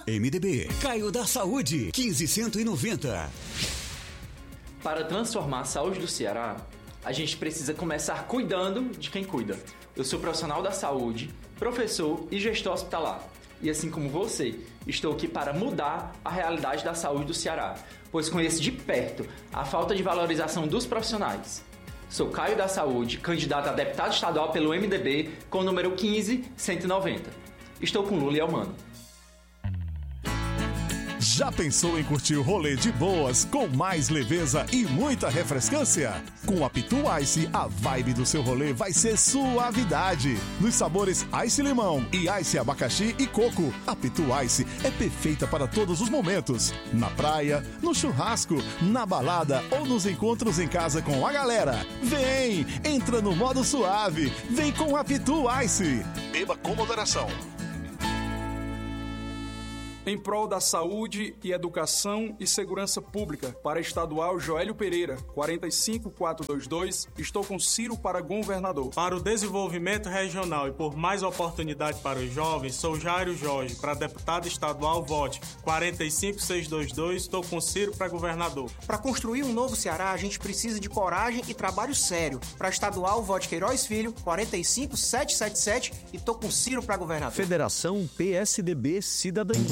MDB, Caio da Saúde, 15.190. Para transformar a saúde do Ceará, a gente precisa começar cuidando de quem cuida. Eu sou profissional da saúde, professor e gestor hospitalar. E assim como você, estou aqui para mudar a realidade da saúde do Ceará, pois conheço de perto a falta de valorização dos profissionais. Sou Caio da Saúde, candidato a deputado estadual pelo MDB com o número 15.190. Estou com Lula e Elmano. Já pensou em curtir o rolê de boas, com mais leveza e muita refrescância? Com a Pitu Ice, a vibe do seu rolê vai ser suavidade. Nos sabores Ice Limão e Ice Abacaxi e Coco, a Pitu Ice é perfeita para todos os momentos. Na praia, no churrasco, na balada ou nos encontros em casa com a galera. Vem, entra no modo suave, vem com a Pitu Ice. Beba com moderação. Em prol da saúde e educação e segurança pública, para estadual Joélio Pereira, 45422, estou com Ciro para governador. Para o desenvolvimento regional e por mais oportunidade para os jovens, sou Jairo Jorge, para deputado estadual, vote 45622, estou com Ciro para governador. Para construir um novo Ceará, a gente precisa de coragem e trabalho sério. Para estadual, vote Queiroz Filho, 45777, e estou com Ciro para governador. Federação PSDB Cidadania.